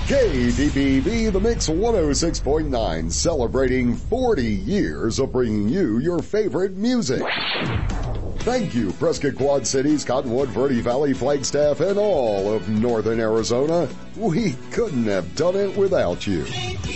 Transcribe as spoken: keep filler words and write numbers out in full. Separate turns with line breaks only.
K D P V The Mix one oh six point nine, celebrating forty years of bringing you your favorite music. Thank you, Prescott Quad Cities, Cottonwood, Verde Valley, Flagstaff, and all of Northern Arizona. We couldn't have done it without you.